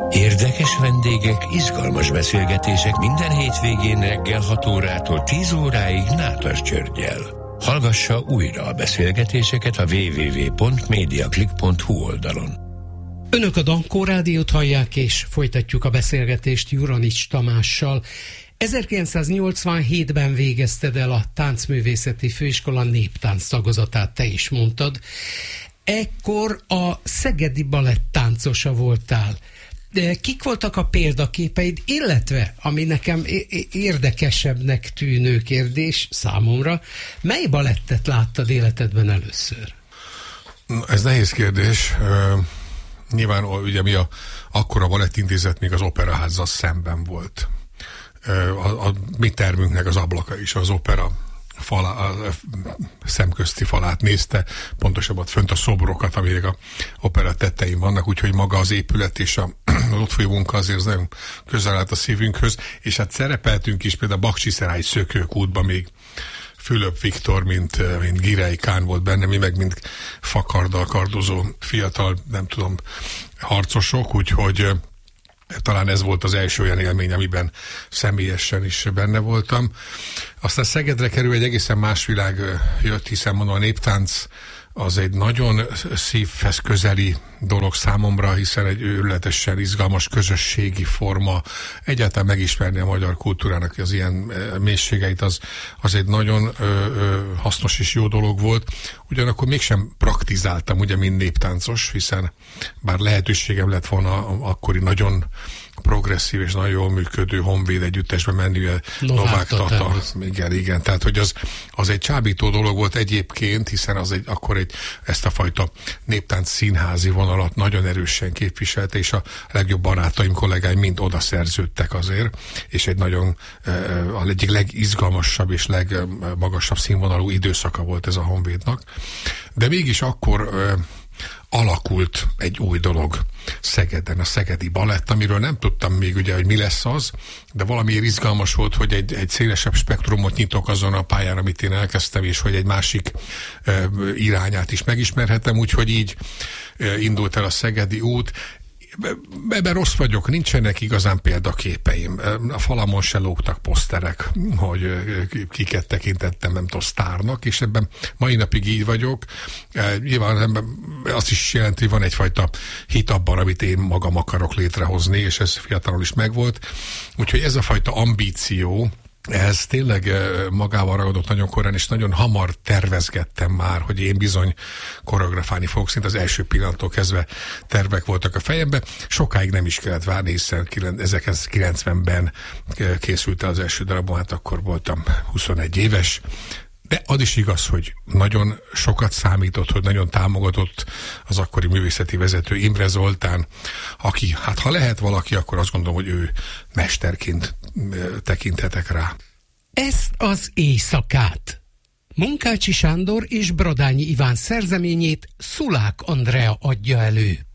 Érdekes vendégek, izgalmas beszélgetések minden hétvégén reggel 6 órától 10 óráig Nádas Györggyel. Hallgassa újra a beszélgetéseket a www.mediaclick.hu oldalon. Önök a Dankó Rádiót hallják, és folytatjuk a beszélgetést Juranics Tamással. 1987-ben végezted el a Táncművészeti Főiskola néptánc tagozatát, te is mondtad. Ekkor a szegedi balett táncosa voltál. De kik voltak a példaképeid, illetve, ami nekem érdekesebbnek tűnő kérdés számomra, mely balettet láttad életedben először? Ez nehéz kérdés. Nyilván ugye akkor a Balettintézet még az Operaházzal szemben volt. A mi termünknek az ablaka is az opera a szemközti falát nézte, pontosabban fönt a szobrokat, amelyek a opera tettein vannak, úgyhogy maga az épület és az ott folyó munka azért nagyon közel állt a szívünkhöz, és hát szerepeltünk is például a Baksiszeráj Szökőkútban még Fülöp Viktor, mint Girey Kán volt benne, mi meg mint fakarddal kardozó fiatal, nem tudom, harcosok, úgyhogy talán ez volt az első olyan élmény, amiben személyesen is benne voltam. Aztán Szegedre kerül, egy egészen más világ jött, hiszen mondom, a néptánc az egy nagyon szívhez közeli dolog számomra, hiszen egy őrületesen izgalmas közösségi forma. Egyáltalán megismerni a magyar kultúrának az ilyen mélységeit, az egy nagyon hasznos és jó dolog volt. Ugyanakkor mégsem praktizáltam, ugye, mint néptáncos, hiszen bár lehetőségem lett volna akkori nagyon progresszív és nagyon jól működő Honvéd együttesbe menni, Novák Tata. Igen, tehát hogy az egy csábító dolog volt egyébként, hiszen akkor ezt a fajta néptánc színházi vonalat nagyon erősen képviselte, és a legjobb barátaim, kollégáim mind oda szerződtek azért, és egy nagyon egyik legizgalmasabb és legmagasabb színvonalú időszaka volt ez a Honvédnak. De mégis akkor alakult egy új dolog Szegeden, a szegedi balett, amiről nem tudtam még ugye, hogy mi lesz az, de valamiért izgalmas volt, hogy egy szélesebb spektrumot nyitok azon a pályán, amit én elkezdtem, és hogy egy másik irányát is megismerhetem, úgyhogy így indult el a szegedi út. Ebben rossz vagyok, nincsenek igazán példaképeim. A falamon se lógtak poszterek, hogy kiket tekintettem, nem tudom, sztárnak, és ebben mai napig így vagyok. Nyilván azt is jelenti, hogy van egyfajta hit abban, amit én magam akarok létrehozni, és ez fiatalon is megvolt. Úgyhogy ez a fajta ambíció, ez tényleg magával ragadott nagyon korán, és nagyon hamar tervezgettem már, hogy én bizony koreografálni fogok, szinte az első pillanattól kezdve tervek voltak a fejemben. Sokáig nem is kellett várni, hiszen 1990-ben készült el az első darabom, hát akkor voltam 21 éves. De az is igaz, hogy nagyon sokat számított, hogy nagyon támogatott az akkori művészeti vezető Imre Zoltán, aki, hát ha lehet valaki, akkor azt gondolom, hogy ő mesterként tekinthetek rá. Ezt az éjszakát Munkácsi Sándor és Bradányi Iván szerzeményét Szulák Andrea adja elő.